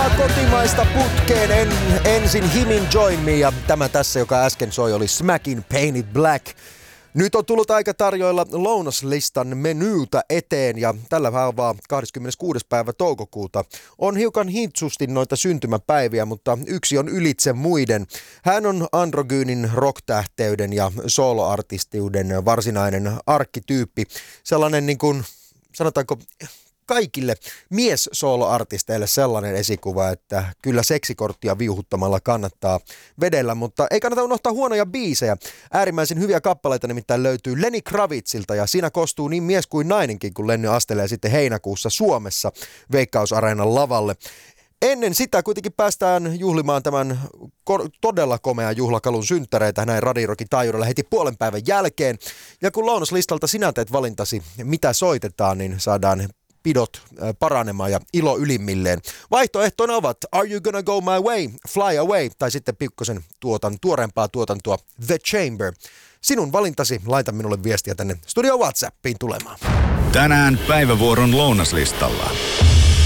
Kovaa kotimaista putkeen ensin Himin Join Me ja tämä tässä, joka äsken soi, oli Smackin Painted Black. Nyt on tullut aika tarjoilla lounaslistan menyytä eteen ja tällä haavaa 26. päivä toukokuuta on hiukan hintsusti noita syntymäpäiviä, mutta yksi on ylitse muiden. Hän on androgyynin rocktähteyden ja soloartistiuden varsinainen arkkityyppi. Sellainen niin kuin, sanotaanko, kaikille mies-soloartisteille sellainen esikuva, että kyllä seksikorttia viuhuttamalla kannattaa vedellä, mutta ei kannata unohtaa huonoja biisejä. Äärimmäisen hyviä kappaleita nimittäin löytyy Lenny Kravitzilta ja siinä kostuu niin mies kuin nainenkin, kun Lenny astelee sitten heinäkuussa Suomessa Veikkaus-areenan lavalle. Ennen sitä kuitenkin päästään juhlimaan tämän todella komean juhlakalun synttäreitä näin Radio Rockin taajuudella heti puolen päivän jälkeen. Ja kun lounaslistalta sinä teet valintasi, mitä soitetaan, niin saadaan pidot paranemaan ja ilo ylimmilleen. Vaihtoehtoina ovat Are You Gonna Go My Way, Fly Away tai sitten pikkusen tuoreempaa tuotantoa The Chamber. Sinun valintasi, laita minulle viestiä tänne studio WhatsAppiin tulemaan. Tänään päivävuoron lounaslistalla.